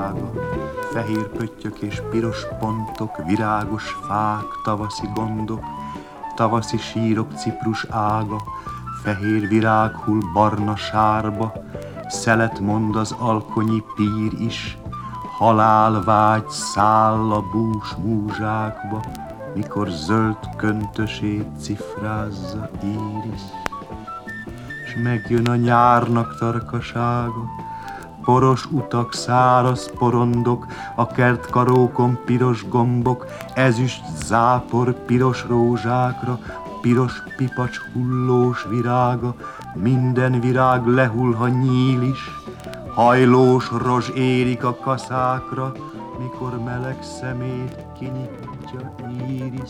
sága, fehér pöttyök és piros pontok, virágos fák, tavaszi gondok, tavaszi sírok Ciprus ága, fehér virág hull barna sárba, szelet mond az alkonyi pír is, halálvágy száll a bús múzsákba, mikor zöld köntösét cifrázza Íris. S megjön a nyárnak tarkasága, poros utak, száraz porondok, a kertkarókon piros gombok, ezüst zápor piros rózsákra, piros pipacs hullós virága, minden virág lehull, ha nyíl is, hajlós rozs érik a kaszákra, mikor meleg szemét kinyitja Íris.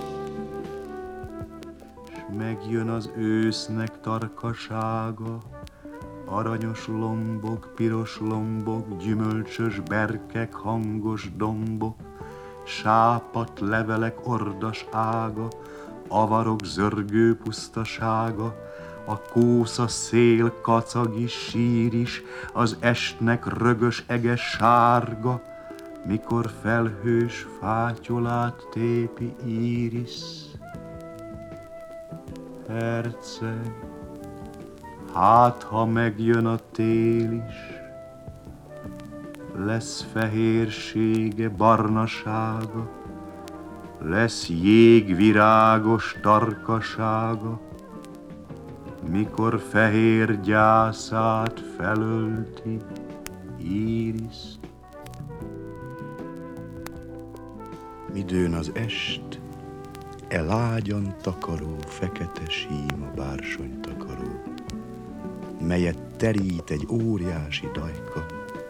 S megjön az ősznek tarkasága, aranyos lombok, piros lombok, gyümölcsös berkek, hangos dombok, sápadt levelek ordas ága, avarok zörgő pusztasága, a kósza szél kacag is, sír is, az estnek rögös ege sárga, mikor felhős fátyolát tépi Íris. Herceg, hát ha megjön a tél is, lesz fehérsége, barnasága, lesz jégvirágos tarkasága, mikor fehér gyászát felölti Íris. Midőn az est, lágyan takaró, fekete síma bársonytakaró, melyet terít egy óriási dajka,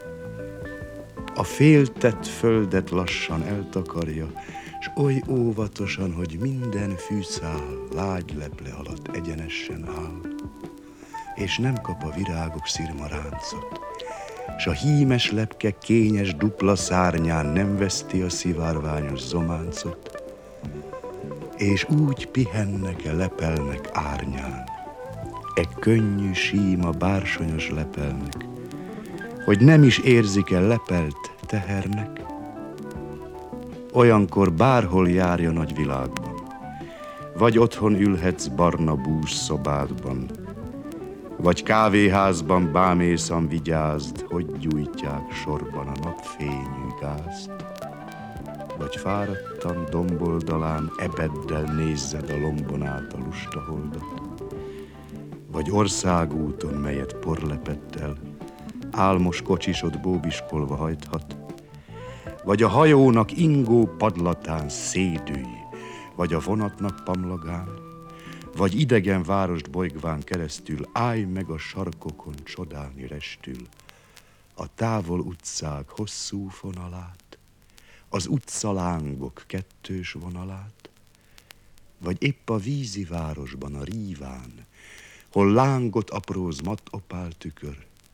a féltett földet lassan eltakarja, s oly óvatosan, hogy minden fűszál lágy leple alatt egyenesen áll, és nem kap a virágok szirma ráncot, s a hímes lepke kényes dupla szárnyán nem veszti a szivárványos zománcot, és úgy pihennek-e, lepelnek árnyán, könnyű, síma, bársonyos lepelnek, hogy nem is érzik-e lepelt tehernek. Olyankor bárhol járj a nagyvilágban, vagy otthon ülhetsz barna bús szobádban, vagy kávéházban bámészan vigyázd, hogy gyújtják sorban a napfényű gázt, vagy fáradtan domboldalán ebeddel nézzed a lombon át a lusta holdat, vagy országúton, melyet porlepettel álmos kocsisod bóbiskolva hajthat, vagy a hajónak ingó padlatán szédülj, vagy a vonatnak pamlagán, vagy idegen várost bolygván keresztül állj meg a sarkokon csodálni restül a távol utcák hosszú fonalát, az utcalángok kettős vonalát, vagy épp a vízi városban a ríván, hol lángot apróz matt opál tükör,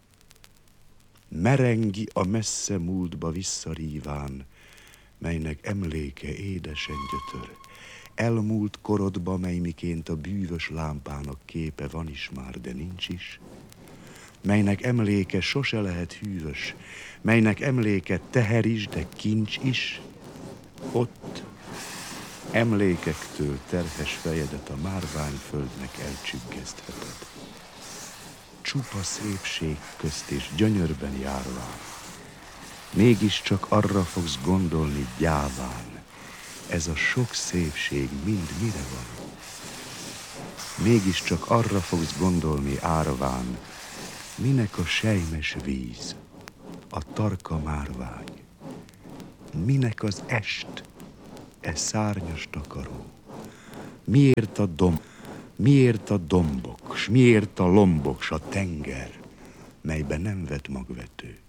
merengi a messze múltba visszaríván, melynek emléke édesen gyötör, elmúlt korodba, mely miként a bűvös lámpának képe van is már, de nincs is, melynek emléke sose lehet hűvös, melynek emléke teher is, de kincs is, ott emlékektől terhes fejedet a márványföldnek elcsüggesztheted. Csupa szépség közt és gyönyörben járván, mégiscsak arra fogsz gondolni gyáván, ez a sok szépség mind mire van? Mégiscsak arra fogsz gondolni árván, minek a selymes víz, a tarka márvány, minek az est, szárnyas takaró, miért a dombok, s miért a lombok, s a tenger, melyben nem vet magvető.